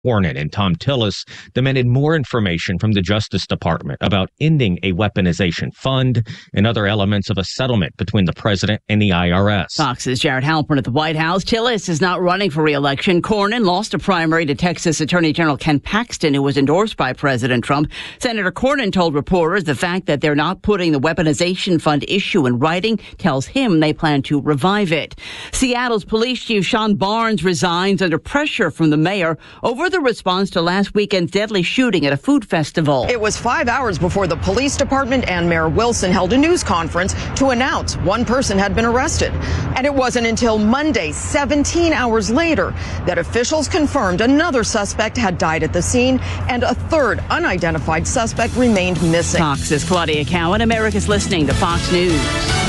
Cornyn and Tom Tillis demanded more information from the Justice Department about ending a weaponization fund and other elements of a settlement between the president and the IRS. Fox's Jared Halpern at the White House. Tillis is not running for re-election. Cornyn lost a primary to Texas Attorney General Ken Paxton, who was endorsed by President Trump. Senator Cornyn told reporters the fact that they're not putting the weaponization fund issue in writing tells him they plan to revive it. Seattle's police chief Sean Barnes resigns under pressure from the mayor over the response to last weekend's deadly shooting at a food festival. It was 5 hours before the police department and Mayor Wilson held a news conference to announce one person had been arrested. And it wasn't until Monday, 17 hours later, that officials confirmed another suspect had died at the scene and a third unidentified suspect remained missing. Fox's Claudia Cowan. America's listening to Fox News.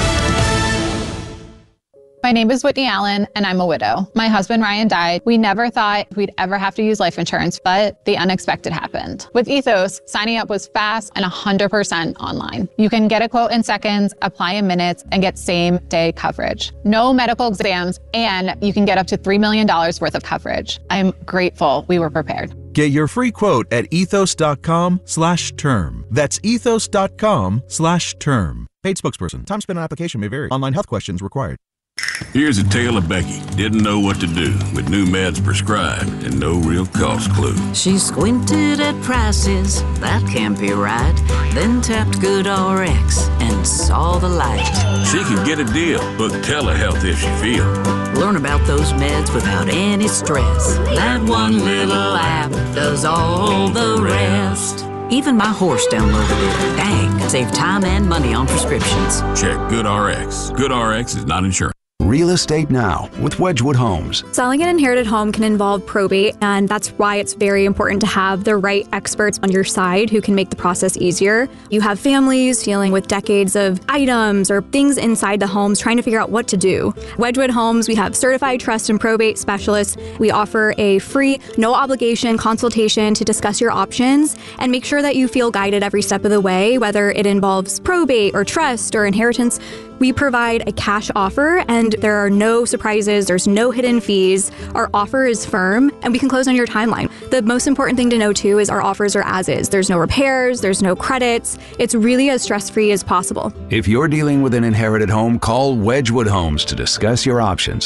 My name is Whitney Allen, and I'm a widow. My husband, Ryan, died. We never thought we'd ever have to use life insurance, but the unexpected happened. With Ethos, signing up was fast and 100% online. You can get a quote in seconds, apply in minutes, and get same-day coverage. No medical exams, and you can get up to $3 million worth of coverage. I'm grateful we were prepared. Get your free quote at ethos.com/term. That's ethos.com/term. Paid spokesperson. Time spent on application may vary. Online health questions required. Here's a tale of Becky. Didn't know what to do with new meds prescribed and no real cost clue. She squinted at prices, that can't be right. Then tapped GoodRx and saw the light. She could get a deal. Book telehealth if she feel. Learn about those meds without any stress. That one little app does all the rest. Even my horse downloaded it. Dang, save time and money on prescriptions. Check GoodRx. GoodRx is not insurance. Real Estate Now with Wedgwood Homes. Selling an inherited home can involve probate, and that's why it's very important to have the right experts on your side who can make the process easier. You have families dealing with decades of items or things inside the homes trying to figure out what to do. Wedgwood Homes, we have certified trust and probate specialists. We offer a free, no obligation consultation to discuss your options and make sure that you feel guided every step of the way, whether it involves probate or trust or inheritance. We provide a cash offer, and there are no surprises. There's no hidden fees. Our offer is firm, and we can close on your timeline. The most important thing to know, too, is our offers are as is. There's no repairs. There's no credits. It's really as stress-free as possible. If you're dealing with an inherited home, call Wedgwood Homes to discuss your options.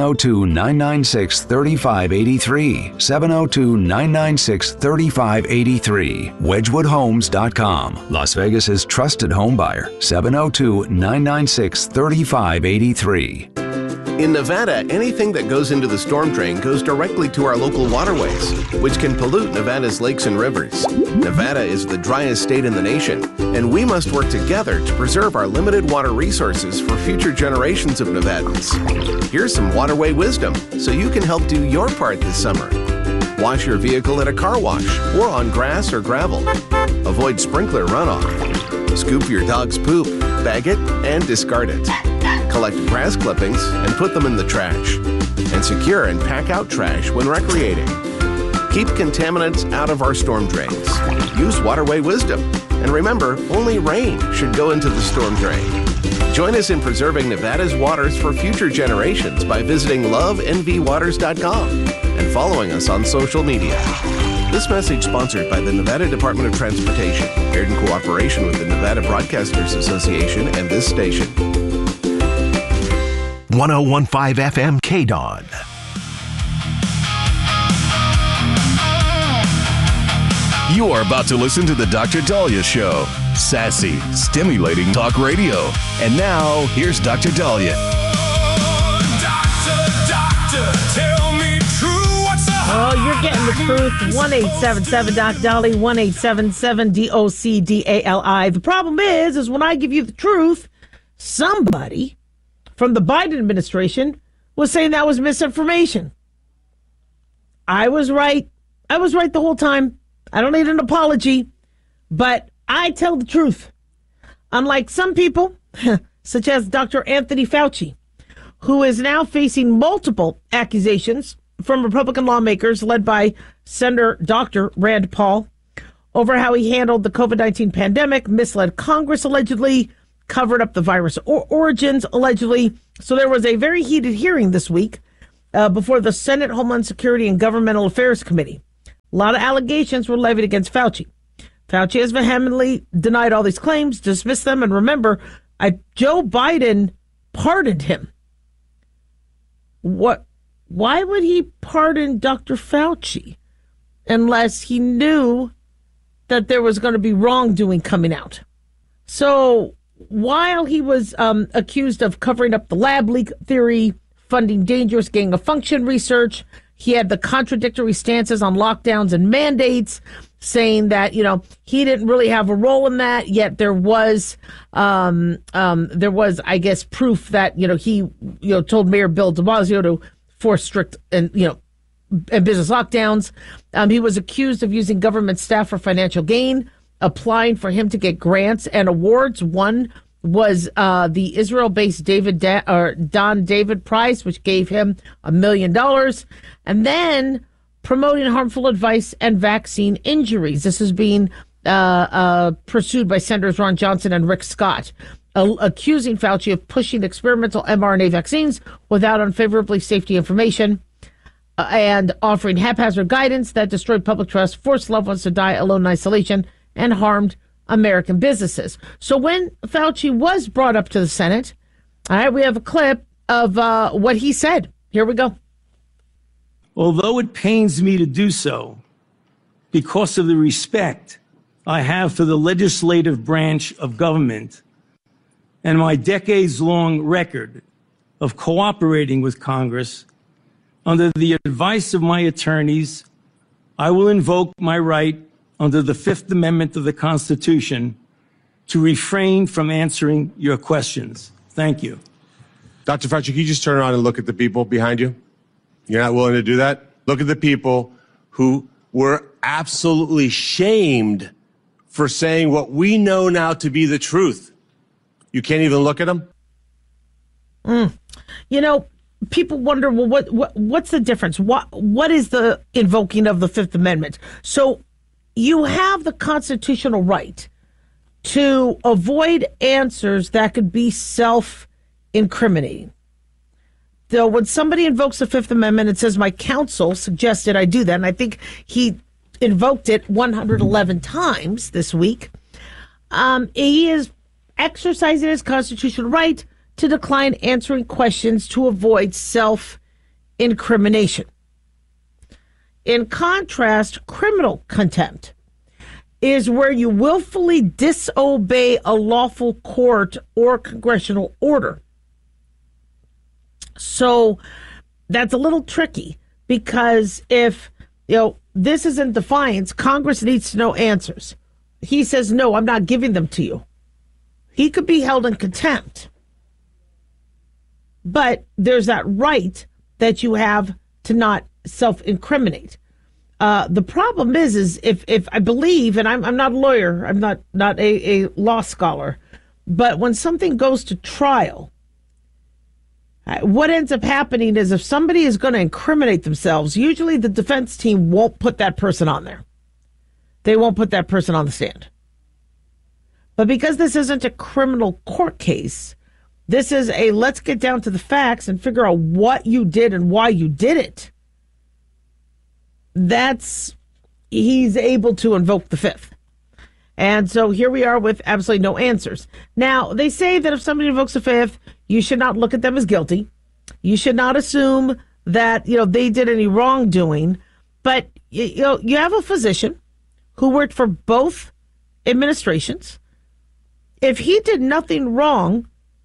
702-996-3583. 702-996-3583. WedgwoodHomes.com. Las Vegas's trusted home buyer. 702-996-3583. In Nevada, anything that goes into the storm drain goes directly to our local waterways, which can pollute Nevada's lakes and rivers. Nevada is the driest state in the nation, and we must work together to preserve our limited water resources for future generations of Nevadans. Here's some waterway wisdom so you can help do your part this summer. Wash your vehicle at a car wash or on grass or gravel. Avoid sprinkler runoff. Scoop your dog's poop, bag it, and discard it. Collect grass clippings and put them in the trash. And secure and pack out trash when recreating. Keep contaminants out of our storm drains. Use waterway wisdom. And remember, only rain should go into the storm drain. Join us in preserving Nevada's waters for future generations by visiting lovenvwaters.com and following us on social media. This message sponsored by the Nevada Department of Transportation, aired in cooperation with the Nevada Broadcasters Association and this station. 1015 FM KDON. You are about to listen to the Dr. Dahlia Show. Sassy, stimulating talk radio. And now, here's Dr. Dahlia. Doctor, tell me true, what's the Oh, you're getting the truth. 1-877-Doc-Dali, 1-877-DOC-DALI. The problem is when I give you the truth, somebody from the Biden administration was saying that was misinformation. I was right. I was right the whole time. I don't need an apology, but I tell the truth. Unlike some people, such as Dr. Anthony Fauci, who is now facing multiple accusations from Republican lawmakers led by Senator Dr. Rand Paul over how he handled the COVID-19 pandemic, misled Congress allegedly, covered up the virus origins allegedly. So there was a very heated hearing this week before the Senate Homeland Security and Governmental Affairs Committee. A lot of allegations were levied against Fauci. Fauci has vehemently denied all these claims, dismissed them, and remember, Joe Biden pardoned him. Why would he pardon Dr. Fauci unless he knew that there was going to be wrongdoing coming out? So while he was accused of covering up the lab leak theory, funding dangerous gain of function research, he had the contradictory stances on lockdowns and mandates, saying that, he didn't really have a role in that, yet there was, I guess, proof that, he, told Mayor Bill de Blasio to force strict and business lockdowns. He was accused of using government staff for financial gain, applying for him to get grants and awards. One was the Israel-based Don David Prize, which gave him $1 million. And then promoting harmful advice and vaccine injuries. This is being pursued by Senators Ron Johnson and Rick Scott, accusing Fauci of pushing experimental mRNA vaccines without unfavorably safety information and offering haphazard guidance that destroyed public trust, forced loved ones to die alone in isolation, and harmed American businesses. So when Fauci was brought up to the Senate, all right, we have a clip of what he said. Here we go. Although it pains me to do so, because of the respect I have for the legislative branch of government and my decades-long record of cooperating with Congress, under the advice of my attorneys, I will invoke my right under the Fifth Amendment of the Constitution to refrain from answering your questions. Thank you. Dr. Fauci, can you just turn around and look at the people behind you? You're not willing to do that? Look at the people who were absolutely shamed for saying what we know now to be the truth. You can't even look at them? People wonder, well, what's the difference? What is the invoking of the Fifth Amendment? So you have the constitutional right to avoid answers that could be self-incriminating. So when somebody invokes the Fifth Amendment, it says my counsel suggested I do that, and I think he invoked it 111 times this week. He is exercising his constitutional right to decline answering questions to avoid self-incrimination. In contrast, criminal contempt is where you willfully disobey a lawful court or congressional order. So that's a little tricky because if, this is in defiance, Congress needs to know answers. He says, no, I'm not giving them to you. He could be held in contempt. But there's that right that you have to not self-incriminate. The problem is if I believe, and I'm not a lawyer, I'm not a law scholar, but when something goes to trial, what ends up happening is if somebody is going to incriminate themselves, usually the defense team won't put that person on there. They won't put that person on the stand. But because this isn't a criminal court case, this is a let's get down to the facts and figure out what you did and why you did it. He's able to invoke the Fifth. And so here we are with absolutely no answers. Now, they say that if somebody invokes the Fifth, you should not look at them as guilty. You should not assume that, they did any wrongdoing. But, you have a physician who worked for both administrations. If he did nothing wrong,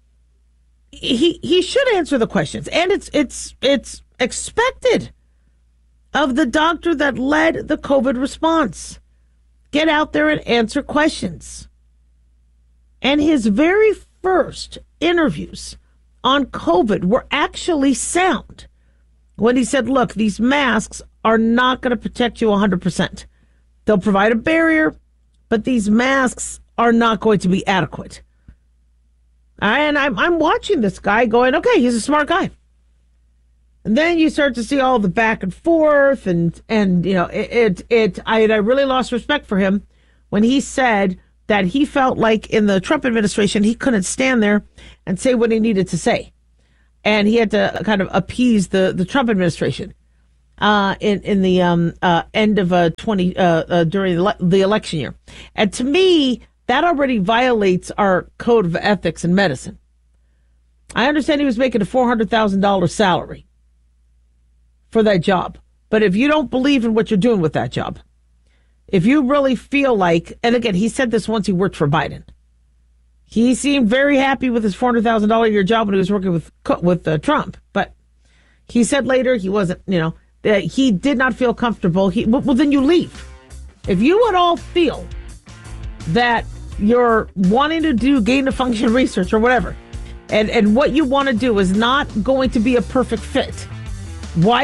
he should answer the questions. And it's expected of the doctor that led the COVID response. Get out there and answer questions. And his very first interviews on COVID were actually sound when he said, look, these masks are not going to protect you 100%. They'll provide a barrier, but these masks are not going to be adequate. And I'm watching this guy going, okay, he's a smart guy. And then you start to see all the back and forth, and I really lost respect for him when he said that he felt like in the Trump administration he couldn't stand there and say what he needed to say, and he had to kind of appease the Trump administration. in the end of during the election year. And to me, that already violates our code of ethics in medicine. I understand he was making a $400,000 salary for that job. But if you don't believe in what you're doing with that job, if you really feel like, and again, he said this once he worked for Biden. He seemed very happy with his $400,000 a year job when he was working with Trump. But he said later he wasn't, that he did not feel comfortable. Well, then you leave. If you at all feel that you're wanting to do gain of function research or whatever, and what you want to do is not going to be a perfect fit, why